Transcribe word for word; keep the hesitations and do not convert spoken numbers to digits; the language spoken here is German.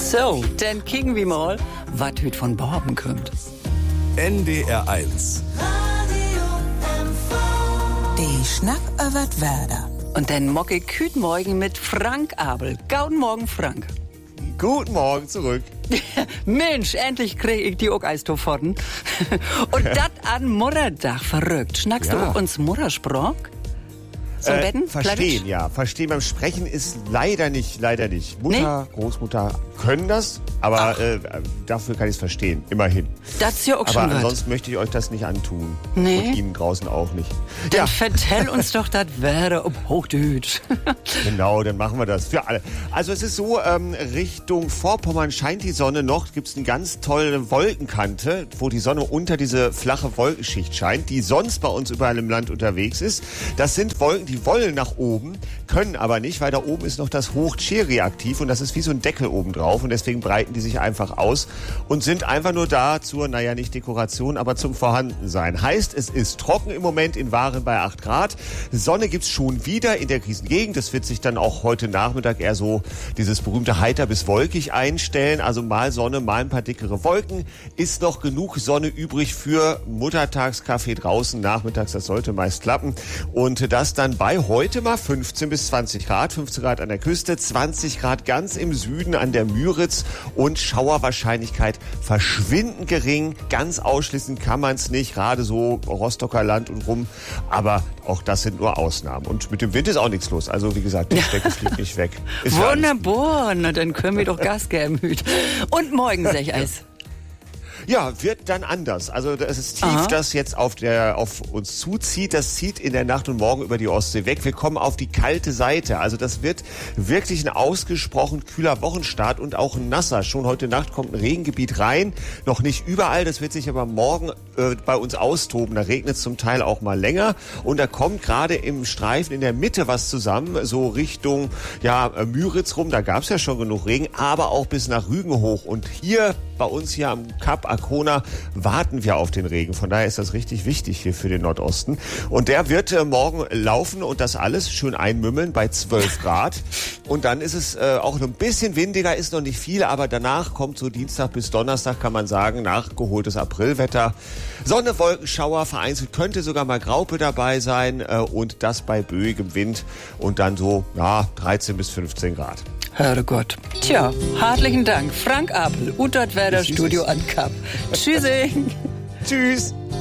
So, dann kicken wir mal, was heute von Borben kommt. N D R eins. Die Schnack über Werder. Und dann mock ich heute Morgen mit Frank Abel. Guten Morgen, Frank. Guten Morgen zurück. Mensch, endlich krieg ich die auch Eistoforden. Und das an Muttertag, verrückt. Schnackst Ja. du auch uns Muttersprach? So Äh, Betten? verstehen, Plattdeutsch? ja. Verstehen beim Sprechen ist leider nicht, leider nicht. Mutter, Großmutter können das, aber äh, dafür kann ich es verstehen, immerhin. Das ist ja auch Aber schon was. ansonsten möchte ich euch das nicht antun. Nee? Und Ihnen draußen auch nicht. Dann Ja, vertell uns doch das Werder ob Hochdeutsch. genau, dann machen wir das für alle. Also es ist so, ähm, Richtung Vorpommern scheint die Sonne noch. Gibt es eine ganz tolle Wolkenkante, wo die Sonne unter diese flache Wolkenschicht scheint, die sonst bei uns überall im Land unterwegs ist. Das sind Wolken, die wollen nach oben, können aber nicht, weil da oben ist noch das Hochcheri aktiv und das ist wie so ein Deckel oben drauf und deswegen breiten die sich einfach aus und sind einfach nur da zur, naja, nicht Dekoration, aber zum Vorhandensein. Heißt, es ist trocken im Moment in Waren bei acht Grad. Sonne gibt's schon wieder in der Krisengegend. Das wird sich dann auch heute Nachmittag eher so dieses berühmte heiter bis wolkig einstellen. Also mal Sonne, mal ein paar dickere Wolken. Ist noch genug Sonne übrig für Muttertagskaffee draußen nachmittags. Das sollte meist klappen. Und das dann bei heute mal fünfzehn bis zwanzig Grad. fünfzehn Grad an der Küste, zwanzig Grad ganz im Süden an der Müritz und Schauerwahrscheinlichkeit verschwindend gering. Ganz ausschließen kann man es nicht, gerade so Rostocker Land und rum. Aber auch das sind nur Ausnahmen. Und mit dem Wind ist auch nichts los. Also wie gesagt, die Strecke fliegt nicht weg. Ist ja alles Wunderbar, na dann können wir doch Gas geben. Hüt. Und morgen sag ich Eis. Ja, wird dann anders. Also das ist tief, Aha. das jetzt auf der auf uns zuzieht. Das zieht in der Nacht und morgen über die Ostsee weg. Wir kommen auf die kalte Seite. Also das wird wirklich ein ausgesprochen kühler Wochenstart und auch ein nasser. Schon heute Nacht kommt ein Regengebiet rein. Noch nicht überall. Das wird sich aber morgen äh, bei uns austoben. Da regnet es zum Teil auch mal länger. Und da kommt gerade im Streifen in der Mitte was zusammen. So Richtung ja Müritz rum. Da gab es ja schon genug Regen. Aber auch bis nach Rügen hoch. Und hier bei uns hier am Kap Arkona warten wir auf den Regen. Von daher ist das richtig wichtig hier für den Nordosten. Und der wird äh, morgen laufen und das alles schön einmümmeln bei zwölf Grad. Und dann ist es äh, auch ein bisschen windiger, ist noch nicht viel, aber danach kommt so Dienstag bis Donnerstag, kann man sagen, nachgeholtes Aprilwetter. Sonne, Wolken, Schauer, vereinzelt könnte sogar mal Graupe dabei sein äh, und das bei böigem Wind und dann so ja, dreizehn bis fünfzehn Grad. Herrgott. Tja, herzlichen Dank. Frank Apel, Utat Werder Studio an Kap. Tschüssing. Tschüss.